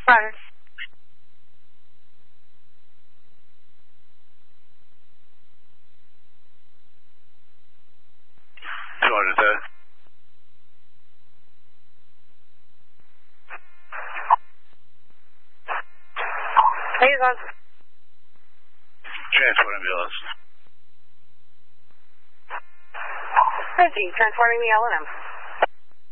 Roger. Hey, you going? Transport ambulance. Busy, transporting the L&M.